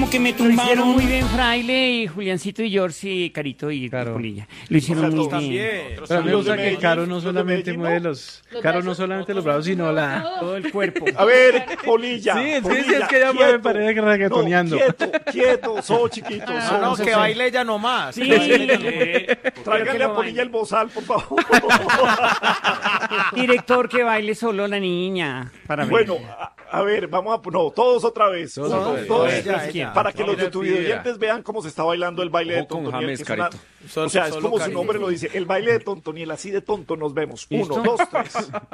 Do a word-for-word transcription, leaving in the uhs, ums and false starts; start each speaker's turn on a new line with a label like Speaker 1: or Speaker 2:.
Speaker 1: Que me
Speaker 2: Lo hicieron
Speaker 1: tumbaron.
Speaker 2: muy bien Fraile y Juliancito y George y Carito y
Speaker 3: Claro.
Speaker 2: Polilla. Lo hicieron
Speaker 4: O sea,
Speaker 2: muy
Speaker 4: todos
Speaker 2: bien.
Speaker 4: también.
Speaker 3: Pero a mí me
Speaker 4: Los de
Speaker 3: gusta que
Speaker 4: Medellín,
Speaker 3: Caro no
Speaker 4: los de
Speaker 3: solamente
Speaker 4: Medellín,
Speaker 3: mueve
Speaker 4: ¿no?
Speaker 3: los... Caro no solamente los brazos, sino la...
Speaker 2: Todo el cuerpo.
Speaker 4: A ver, Polilla.
Speaker 3: Sí, es que
Speaker 4: Polilla,
Speaker 3: es que ella mueve paredes
Speaker 4: quieto.
Speaker 3: reggaetoneando.
Speaker 4: No, quieto, quieto, so chiquito.
Speaker 2: Ah,
Speaker 4: so,
Speaker 5: No, no,
Speaker 4: so,
Speaker 5: que
Speaker 4: so.
Speaker 5: baile ella nomás.
Speaker 2: Sí.
Speaker 5: Que baile.
Speaker 4: Tráigale
Speaker 2: que
Speaker 4: a
Speaker 2: lo
Speaker 4: Polilla
Speaker 2: baile.
Speaker 4: el bozal, por favor.
Speaker 2: Director, que baile solo la niña. Para ver.
Speaker 4: Bueno, a, a ver, vamos a... No, todos otra vez.
Speaker 3: Todos
Speaker 4: Todos,
Speaker 3: otra vez.
Speaker 4: todos.
Speaker 5: Ella, ella.
Speaker 4: Para que los
Speaker 5: Mira,
Speaker 4: de tu videoyentes vean cómo se está bailando el baile de
Speaker 6: Ojo con
Speaker 4: Tontoniel.
Speaker 6: James,
Speaker 4: que es una-
Speaker 6: Carito.
Speaker 4: O sea, es
Speaker 5: Solo
Speaker 4: como su
Speaker 5: cariño.
Speaker 4: nombre lo dice, el baile de Tontoniel, así de tonto nos vemos. Uno,
Speaker 2: ¿Listo?
Speaker 4: dos, tres.